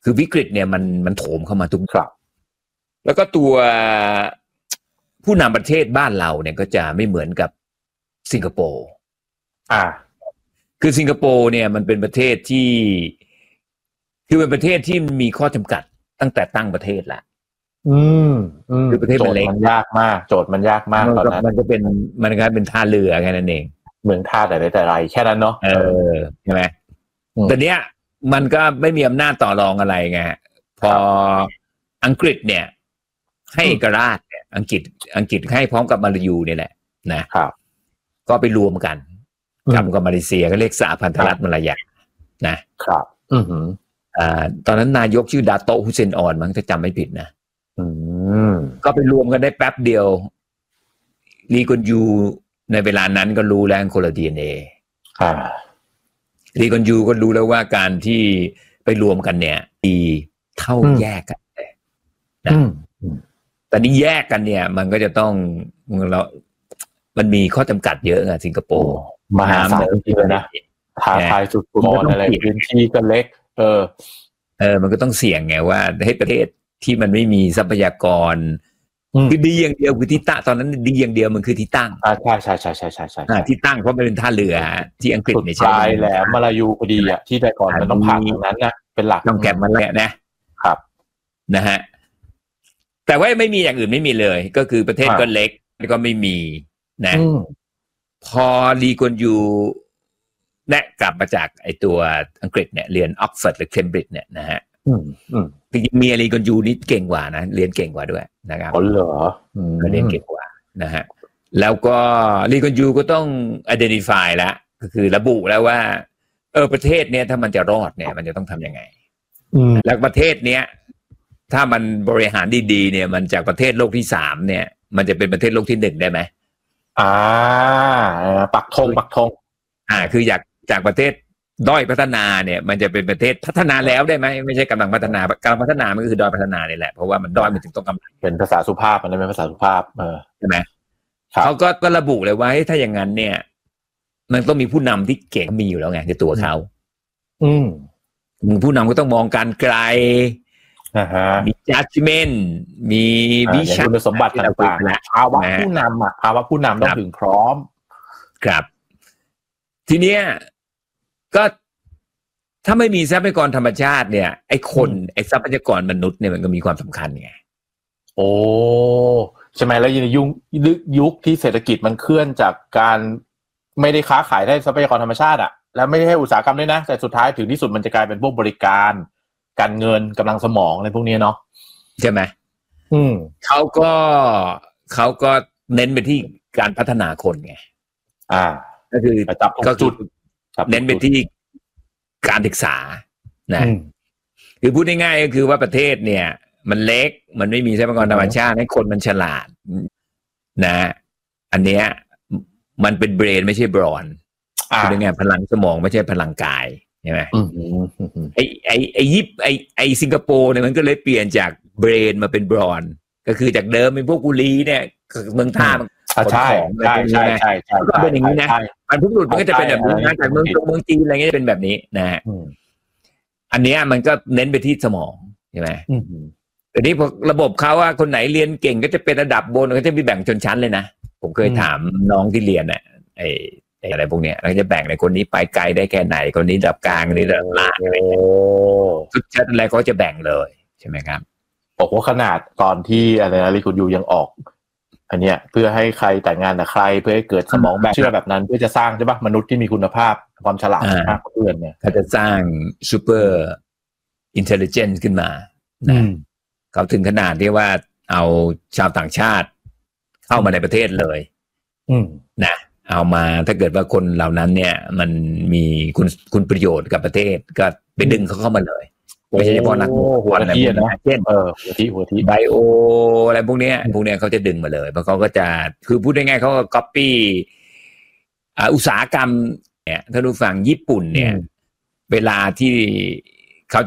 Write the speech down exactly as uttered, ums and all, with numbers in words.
คือวิกฤตเนี่ยมันมันโถมเข้ามาทุกครับแล้วก็ตัวผู้นำประเทศบ้านเราเนี่ยก็จะไม่เหมือนกับสิงคโปร์อ่าคือสิงคโปร์เนี่ยมันเป็นประเทศที่คือเป็นประเทศที่มีข้อจำกัดตั้งแต่ตั้งประเทศละอืมอืมคือประเทศมันเล็กมันยากมากโจทย์มันยากมากตอนนั้นมันก็เป็นมันก็เป็นท่าเรือแค่นั้นเองเมืองท่าแต่ใดแต่ไรแค่นั้นเนาะเออใช่ไหมแต่เนี้ยมันก็ไม่มีอำนาจต่อรองอะไรไงพออังกฤษเนี่ยให้เอกราชเนี่ยอังกฤษอังกฤษให้พร้อมกับมาลายูเนี่ยแหละนะครับก็ไปรวมกันกับกับมาเลเซียก็เรียกสหพันธรัฐมาลายานะครับอือหืออ่าตอนนั้นนายกชื่อดาโตะฮุเซนออนมั้งถ้าจำไม่ผิดนะอืมก็ไปรวมกันได้แป๊บเดียวลีกอนยูในเวลานั้นก็รู้แล้วคนละ ดี เอ็น เออ่าลีกอนยูก็รู้แล้วว่าการที่ไปรวมกันเนี่ยดีเท่าแยกกันนะแต่นี่แยกกันเนี่ยมันก็จะต้องเรามันมีข้อจำกัดเยอะอะสิงคโปร์มหาศาลจริงๆนะท้าทายสุดๆอะไรพื้นที่ก็เล็กเออเออมันก็ต้องเสี่ยงไงว่าให้ประเทศที่มันไม่มีทรัพยากรคือดีอย่างเดียวคือที่ตั้งตอนนั้นดีอย่างเดียวมันคือที่ตั้งอ่าใช่ใช่ใช่ใช่ใช่ใช่ที่ตั้งเพราะมันเป็นท่าเรือที่อังกฤษเนี่ยใช่แหละมาลายูพอดีอ่ะที่แต่ก่อนมันต้องผ่านทางนั้นนะเป็นหลักต้องแก็บมันแหละนะครับนะฮะแต่ว่าไม่มีอย่างอื่นไม่มีเลยก็คือประเทศก็เล็กแล้วก็ไม่มีนะพอลีกอนยูแนะกลับมาจากไอตัวอังกฤษเนี่ยเรียนออกฟอร์ดหรือเคมบริดจ์เนี่ยนะฮะจริงๆมีลีกอนยูนี่เก่งกว่านะเรียนเก่งกว่าด้วยนะครับอ๋อเหรอเรียนเก่งกว่านะฮะแล้วก็ลีกอนยูก็ต้อง identify แล้วก็คือระบุแล้วว่าเออประเทศเนี้ยถ้ามันจะรอดเนี่ยมันจะต้องทำยังไงแล้วประเทศเนี้ยถ้ามันบริหารดีๆเนี่ยมันจากประเทศโลกที่สามเนี่ยมันจะเป็นประเทศโลกที่หนึ่งได้ไหมอ่าปักธงปักธงอ่าคืออยากจากประเทศด้อยพัฒนาเนี่ยมันจะเป็นประเทศพัฒนาแล้วได้ไหมไม่ใช่กำลังพัฒนากำลังพัฒนามันก็คือด้อยพัฒนานี่แหละเพราะว่ามันด้อยมันถึงต้องกำลังเป็นภาษาสุภาพมันเป็นภาษาสุภาพเออใช่ไหมเขาก็ก็ระบุเลยว่าถ้าอย่างนั้นเนี่ยมันต้องมีผู้นำที่เก่งมีอยู่แล้วไงในตัวเขาอืมผู้นำก็ต้องมองการไกลมี judgment มีวิชั่นคุณสมบัติต่างๆภาวะผู้นำอ่ะภาวะผู้นำต้องถึงพร้อมครับทีเนี้ยก็ถ้าไม่มีทรัพยากรธรรมชาติเนี่ยไอ้คนไอ้ทรัพยากรมนุษย์เนี่ยมันก็มีความสำคัญไงโอ้ใช่ไหมแล้วในยุคยุคที่เศรษฐกิจมันเคลื่อนจากการไม่ได้ค้าขายได้ทรัพยากรธรรมชาติอ่ะแล้วไม่ได้ให้อุตสาหกรรมด้วยนะแต่สุดท้ายถึงที่สุดมันจะกลายเป็นพวกบริการการเงินกำลังสมองอะไรพวกนี้เนาะใช่ไหมอืมเขาก็เขาก็เน้นไปที่การพัฒนาคนไงอ่าก็คือก็จุดเน้นไปที่การศึกษานะคือพูดง่ายๆก็คือว่าประเทศเนี่ยมันเล็กมันไม่มีทรัพยากรธรรมชาติให้คนมันฉลาดนะอันเนี้ยมันเป็นเบรนไม่ใช่บรอนคือยังไงพลังสมองไม่ใช่พลังกายใช่ไหมไอไอไอยิปไอไอสิงคโปร์เนี่ยมันก็เลยเปลี่ยนจากเบรนมาเป็นบรอนก็คือจากเดิมเป็นพวกกุลีเนี่ยเมืองท่ามันใช่ใช่ใช่ใช่ใช่ก็เป็นอย่างนี้นะมันทุกหลุดมันก็จะเป็นแบบนี้นะจากเมืองตรงเมืองจีนอะไรเงี้ยจะเป็นแบบนี้นะฮะอันนี้มันก็เน้นไปที่สมองใช่ไหมแต่นี้พอระบบเขาว่าคนไหนเรียนเก่งก็จะเป็นระดับบนก็จะมีแบ่งชนชั้นเลยนะผมเคยถามน้องที่เรียนอ่ะไอ้อะไรพวกเนี้ยเราจะแบ่งในคนนี้ไปไกลได้แค่ไหนคนนี้ระดับกลางคนนี้ระดับล่างอะไรเงี้ยทุกชั้นอะไรเขาจะแบ่งเลยใช่ไหมครับบอกว่าขนาดตอนที่อะไรนะลีกุนยูยังออกอันเนี้ยเพื่อให้ใครแต่งงานกับใครเพื่อให้เกิดสมองแบบเชื่อแบบนั้นเพื่อจะสร้างใช่ป่ะมนุษย์ที่มีคุณภาพความฉลาดมากกว่าเพื่อนเนี่ยเขาจะสร้างซูเปอร์อินเทลลิเจนซ์ขึ้นมานะเขาถึงขนาดที่ว่าเอาชาวต่างชาติเข้ามาในประเทศเลยนะเอามาถ้าเกิดว่าคนเหล่านั้นเนี่ยมันมีคุณคุณประโยชน์กับประเทศก็ไปดึงเขาเข้ามาเลยไม่ใช่เฉพาะนักหัวที่นะเช่นเออหัวที่หัวที่ไบโออะไรพวกนี้พวกนี้เขาจะดึงมาเลยเพราะเขาก็จะคือพูดง่ายๆเขาก็ก๊อปปี้อุตสาหกรรมเนี่ยถ้าดูฝั่งญี่ปุ่นเนี่ยเวลาที่